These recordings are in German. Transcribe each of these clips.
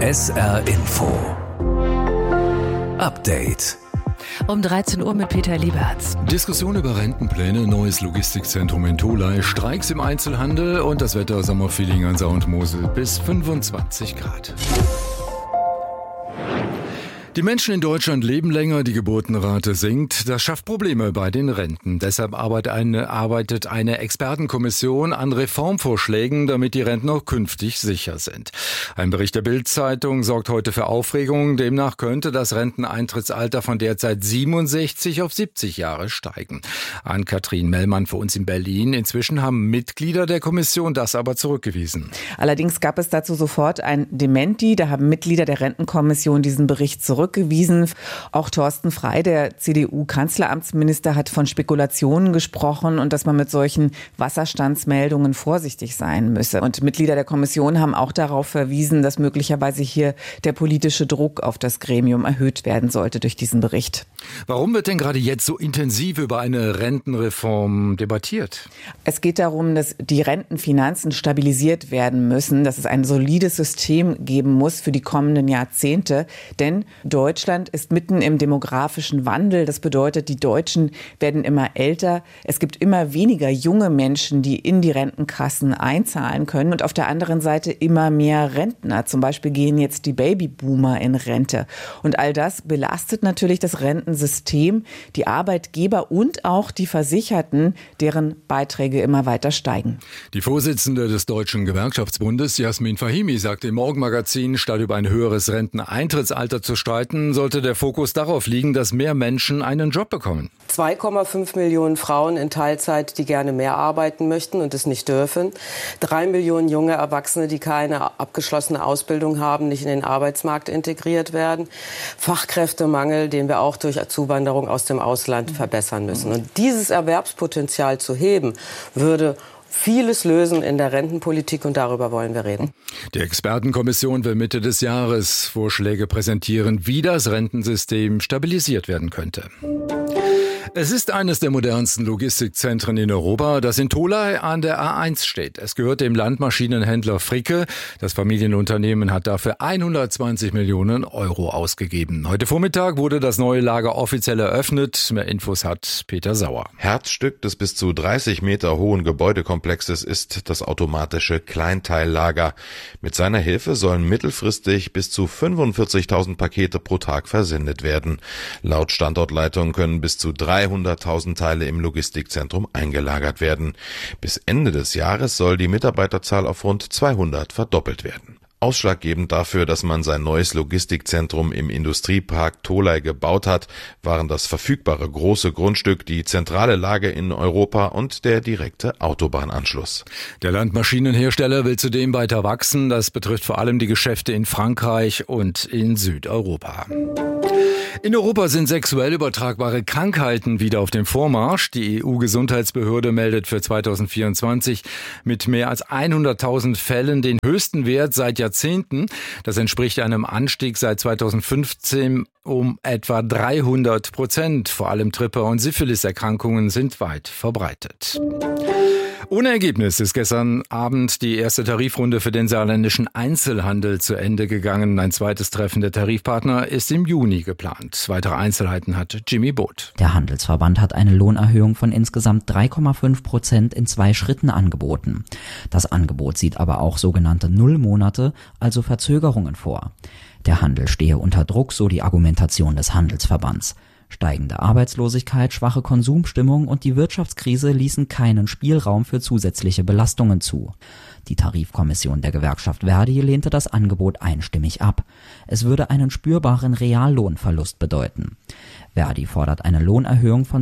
SR Info Update. Um 13 Uhr mit Peter Lieberts. Diskussion über Rentenpläne, neues Logistikzentrum in Tholey, Streiks im Einzelhandel und das Wetter Sommerfeeling an Saar und Mosel bis 25 Grad. Die Menschen in Deutschland leben länger, die Geburtenrate sinkt. Das schafft Probleme bei den Renten. Deshalb arbeitet eine Expertenkommission an Reformvorschlägen, damit die Renten auch künftig sicher sind. Ein Bericht der Bild-Zeitung sorgt heute für Aufregung. Demnach könnte das Renteneintrittsalter von derzeit 67 auf 70 Jahre steigen. Ann-Kathrin Mellmann für uns in Berlin. Inzwischen haben Mitglieder der Kommission das aber zurückgewiesen. Allerdings gab es dazu sofort ein Dementi. Da haben Mitglieder der Rentenkommission diesen Bericht zurückgewiesen. Auch Thorsten Frey, der CDU-Kanzleramtsminister, hat von Spekulationen gesprochen und dass man mit solchen Wasserstandsmeldungen vorsichtig sein müsse. Und Mitglieder der Kommission haben auch darauf verwiesen, dass möglicherweise hier der politische Druck auf das Gremium erhöht werden sollte durch diesen Bericht. Warum wird denn gerade jetzt so intensiv über eine Rentenreform debattiert? Es geht darum, dass die Rentenfinanzen stabilisiert werden müssen, dass es ein solides System geben muss für die kommenden Jahrzehnte. Denn Deutschland ist mitten im demografischen Wandel. Das bedeutet, die Deutschen werden immer älter. Es gibt immer weniger junge Menschen, die in die Rentenkassen einzahlen können. Und auf der anderen Seite immer mehr Rentner. Zum Beispiel gehen jetzt die Babyboomer in Rente. Und all das belastet natürlich das Rentensystem, die Arbeitgeber und auch die Versicherten, deren Beiträge immer weiter steigen. Die Vorsitzende des Deutschen Gewerkschaftsbundes, Jasmin Fahimi, sagt im Morgenmagazin, statt über ein höheres Renteneintrittsalter zu streiten, sollte der Fokus darauf liegen, dass mehr Menschen einen Job bekommen. 2,5 Millionen Frauen in Teilzeit, die gerne mehr arbeiten möchten und es nicht dürfen. 3 Millionen junge Erwachsene, die keine abgeschlossene Ausbildung haben, nicht in den Arbeitsmarkt integriert werden. Fachkräftemangel, den wir auch durch Zuwanderung aus dem Ausland verbessern müssen. Und dieses Erwerbspotenzial zu heben, würde vieles lösen in der Rentenpolitik und darüber wollen wir reden. Die Expertenkommission will Mitte des Jahres Vorschläge präsentieren, wie das Rentensystem stabilisiert werden könnte. Es ist eines der modernsten Logistikzentren in Europa, das in Tholey an der A1 steht. Es gehört dem Landmaschinenhändler Fricke. Das Familienunternehmen hat dafür 120 Millionen Euro ausgegeben. Heute Vormittag wurde das neue Lager offiziell eröffnet. Mehr Infos hat Peter Sauer. Herzstück des bis zu 30 Meter hohen Gebäudekomplexes ist das automatische Kleinteillager. Mit seiner Hilfe sollen mittelfristig bis zu 45.000 Pakete pro Tag versendet werden. Laut Standortleitung können bis zu 300.000 Teile im Logistikzentrum eingelagert werden. Bis Ende des Jahres soll die Mitarbeiterzahl auf rund 200 verdoppelt werden. Ausschlaggebend dafür, dass man sein neues Logistikzentrum im Industriepark Tholey gebaut hat, waren das verfügbare große Grundstück, die zentrale Lage in Europa und der direkte Autobahnanschluss. Der Landmaschinenhersteller will zudem weiter wachsen. Das betrifft vor allem die Geschäfte in Frankreich und in Südeuropa. In Europa sind sexuell übertragbare Krankheiten wieder auf dem Vormarsch. Die EU-Gesundheitsbehörde meldet für 2024 mit mehr als 100.000 Fällen den höchsten Wert seit Jahrzehnten. Das entspricht einem Anstieg seit 2015 um etwa 300%. Vor allem Tripper- und Syphilis-Erkrankungen sind weit verbreitet. Ohne Ergebnis ist gestern Abend die erste Tarifrunde für den saarländischen Einzelhandel zu Ende gegangen. Ein zweites Treffen der Tarifpartner ist im Juni geplant. Weitere Einzelheiten hat Jimmy Boot. Der Handelsverband hat eine Lohnerhöhung von insgesamt 3,5% in 2 Schritten angeboten. Das Angebot sieht aber auch sogenannte Nullmonate, also Verzögerungen vor. Der Handel stehe unter Druck, so die Argumentation des Handelsverbands. Steigende Arbeitslosigkeit, schwache Konsumstimmung und die Wirtschaftskrise ließen keinen Spielraum für zusätzliche Belastungen zu. Die Tarifkommission der Gewerkschaft ver.di lehnte das Angebot einstimmig ab. Es würde einen spürbaren Reallohnverlust bedeuten. ver.di fordert eine Lohnerhöhung von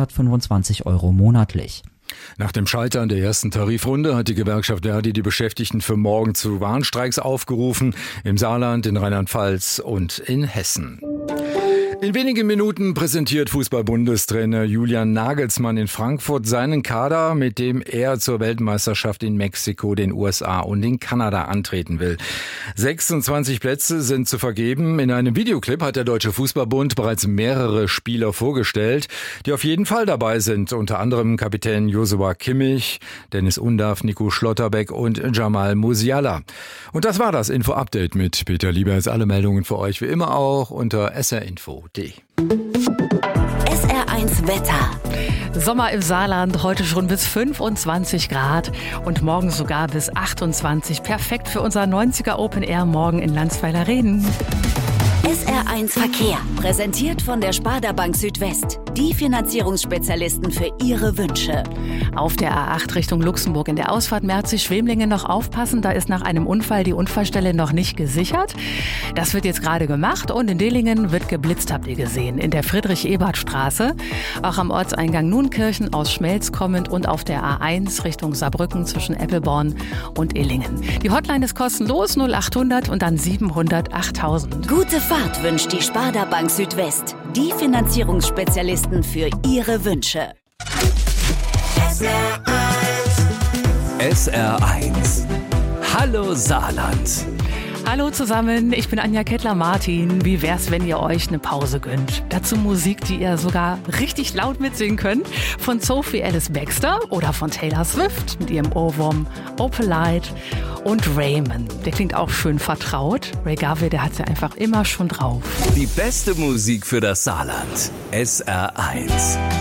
225 Euro monatlich. Nach dem Scheitern der ersten Tarifrunde hat die Gewerkschaft ver.di die Beschäftigten für morgen zu Warnstreiks aufgerufen, im Saarland, in Rheinland-Pfalz und in Hessen. In wenigen Minuten präsentiert Fußball-Bundestrainer Julian Nagelsmann in Frankfurt seinen Kader, mit dem er zur Weltmeisterschaft in Mexiko, den USA und in Kanada antreten will. 26 Plätze sind zu vergeben. In einem Videoclip hat der Deutsche Fußballbund bereits mehrere Spieler vorgestellt, die auf jeden Fall dabei sind. Unter anderem Kapitän Joshua Kimmich, Dennis Undaff, Nico Schlotterbeck und Jamal Musiala. Und das war das Info-Update mit Peter Lieberts. Alle Meldungen für euch wie immer auch unter srinfo.de. SR1 Wetter. Sommer im Saarland, heute schon bis 25 Grad und morgen sogar bis 28. Perfekt für unser 90er Open Air morgen in Landsweiler-Reden. SR1 Verkehr, präsentiert von der Sparda Bank Südwest. Die Finanzierungsspezialisten für Ihre Wünsche. Auf der A8 Richtung Luxemburg in der Ausfahrt Merzig-Schwemlingen noch aufpassen. Da ist nach einem Unfall die Unfallstelle noch nicht gesichert. Das wird jetzt gerade gemacht und in Dillingen wird geblitzt, habt ihr gesehen. In der Friedrich-Ebert-Straße. Auch am Ortseingang Nunkirchen aus Schmelz kommend und auf der A1 Richtung Saarbrücken zwischen Eppelborn und Illingen. Die Hotline ist kostenlos 0800 und dann 700 8000. Gute Fahrt wünscht die Sparda Bank Südwest. Die Finanzierungsspezialisten für Ihre Wünsche. SR1. Hallo Saarland. Hallo zusammen, ich bin Anja Kettler-Martin. Wie wär's, wenn ihr euch eine Pause gönnt? Dazu Musik, die ihr sogar richtig laut mitsingen könnt. Von Sophie Ellis-Bextor oder von Taylor Swift mit ihrem Ohrwurm Opalite und Raymond. Der klingt auch schön vertraut. Ray Garvey, der hat's ja einfach immer schon drauf. Die beste Musik für das Saarland. SR1.